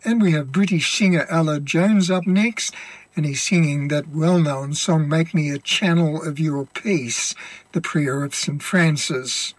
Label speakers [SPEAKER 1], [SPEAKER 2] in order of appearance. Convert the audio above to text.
[SPEAKER 1] And we have British singer Ella Jones up next, and he's singing that well-known song, Make Me a Channel of Your Peace, the prayer of St. Francis.